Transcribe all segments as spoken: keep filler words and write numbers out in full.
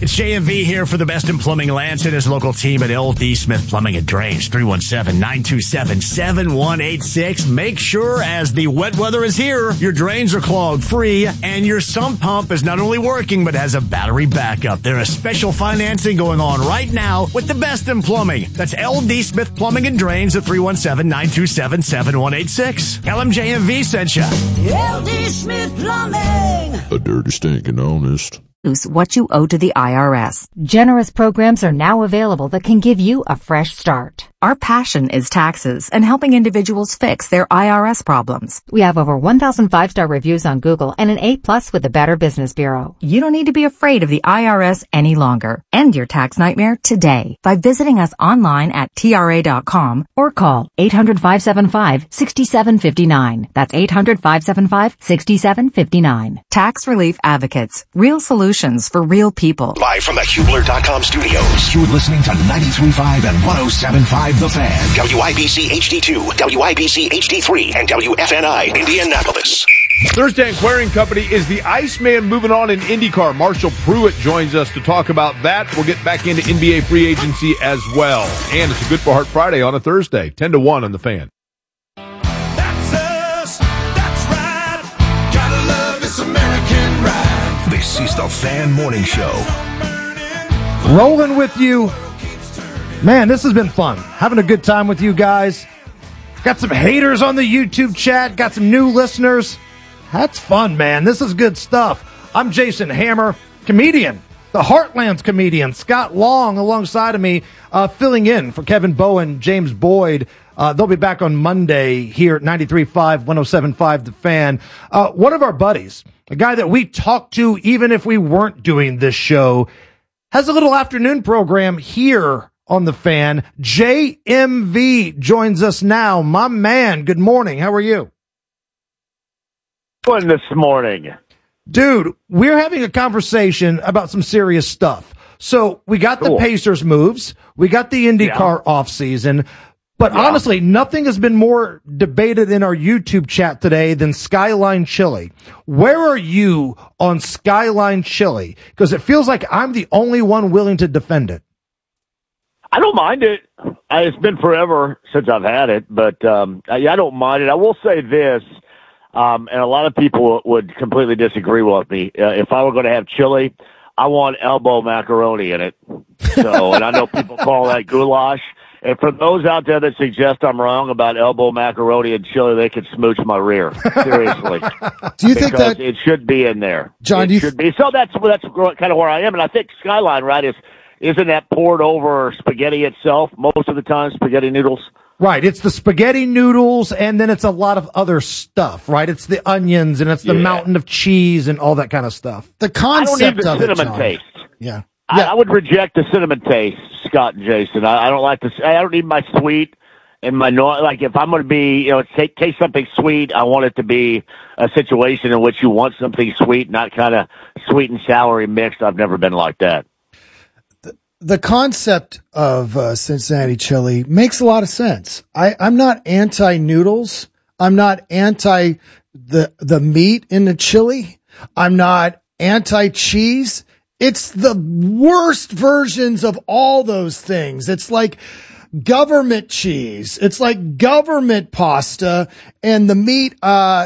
It's J M V here for the best in plumbing. Lance and his local team at L D Smith Plumbing and Drains. three one seven, nine two seven, seven one eight six. Make sure as the wet weather is here, your drains are clogged free and your sump pump is not only working but has a battery backup. There is special financing going on right now with the best in plumbing. That's L D Smith Plumbing and Drains at three one seven, nine two seven, seven one eight six. L M J M V sent you. L D Smith Plumbing. A dirty, stinking honest. What you owe to the I R S. Generous programs are now available that can give you a fresh start. Our passion is taxes and helping individuals fix their I R S problems. We have over one thousand five-star reviews on Google and an A plus with the Better Business Bureau. You don't need to be afraid of the I R S any longer. End your tax nightmare today by visiting us online at T R A dot com or call eight hundred, five seven five, six seven five nine. That's eight hundred, five seven five, six seven five nine. Tax Relief Advocates. Real solutions for real people. Live from the Hubler dot com studios, you're listening to ninety-three point five and one oh seven point five The Fan. W I B C H D two, W I B C H D three, and W F N I Indianapolis. Thursday Aquarium Company is the Iceman moving on in IndyCar. Marshall Pruitt joins us to talk about that. We'll get back into N B A free agency as well. And it's a Good for Heart Friday on a Thursday, ten to one on The Fan. That's us. That's right. Gotta love this American ride. This is The Fan Morning Show. Rolling with you. Man, this has been fun. Having a good time with you guys. Got some haters on the YouTube chat. Got some new listeners. That's fun, man. This is good stuff. I'm Jason Hammer, comedian, the Heartlands comedian, Scott Long alongside of me, uh, filling in for Kevin Bowen, James Boyd. Uh, they'll be back on Monday here at ninety-three point five, one oh seven point five The Fan. Uh, one of our buddies, a guy that we talk to even if we weren't doing this show, has a little afternoon program here on The Fan. J M V joins us now. My man, good morning. How are you? Good this morning. Dude, we're having a conversation about some serious stuff. So we got cool. the Pacers moves. We got the IndyCar yeah. offseason. But yeah. honestly, nothing has been more debated in our YouTube chat today than Skyline Chili. Where are you on Skyline Chili? Because it feels like I'm the only one willing to defend it. I don't mind it. I, it's been forever since I've had it, but um, I, I don't mind it. I will say this, um, and a lot of people would completely disagree with me. Uh, if I were going to have chili, I want elbow macaroni in it. So, and I know people call that goulash. And for those out there that suggest I'm wrong about elbow macaroni and chili, they could smooch my rear. Seriously. Do you think that it should be in there? John, it do you should th- be. So that's that's kind of where I am, and I think Skyline, right, is. Isn't that poured over spaghetti itself most of the time, spaghetti noodles? Right. It's the spaghetti noodles, and then it's a lot of other stuff, right? It's the onions, and it's the yeah. mountain of cheese and all that kind of stuff. The concept I don't need the of cinnamon it, John. taste. Yeah. I, yeah. I would reject the cinnamon taste, Scott and Jason. I, I don't like this. I don't need my sweet and my, like, if I'm going to be, you know, take, taste something sweet, I want it to be a situation in which you want something sweet, not kind of sweet and soury mixed. I've never been like that. The concept of uh, Cincinnati chili makes a lot of sense. I, I'm not anti-noodles. I'm not anti the the meat in the chili. I'm not anti-cheese. It's the worst versions of all those things. It's like government cheese. It's like government pasta, and the meat, uh,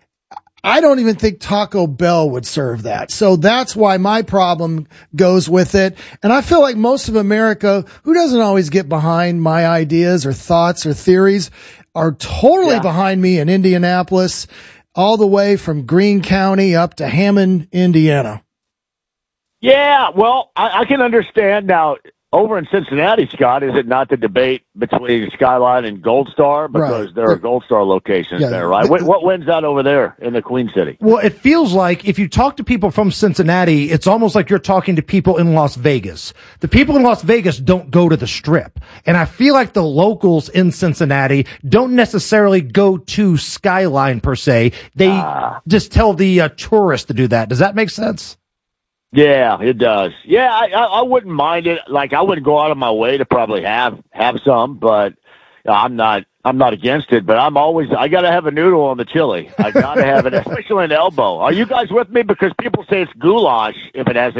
I don't even think Taco Bell would serve that. So that's why my problem goes with it. And I feel like most of America, who doesn't always get behind my ideas or thoughts or theories, are totally yeah. behind me in Indianapolis, all the way from Greene County up to Hammond, Indiana. Yeah, well, I, I can understand now. Over in Cincinnati, Scott, is it not the debate between Skyline and Gold Star? Because right. there are Gold Star locations yeah, there, right? The, what, what wins out over there in the Queen City? Well, it feels like if you talk to people from Cincinnati, it's almost like you're talking to people in Las Vegas. The people in Las Vegas don't go to the Strip. And I feel like the locals in Cincinnati don't necessarily go to Skyline per se. They uh, just tell the uh, tourists to do that. Does that make sense? Yeah, it does. Yeah, I, I, I wouldn't mind it. Like, I wouldn't go out of my way to probably have have some, but I'm not I'm not against it. But I'm always I got to have a noodle on the chili. I got to have it, especially an elbow. Are you guys with me? Because people say it's goulash if it has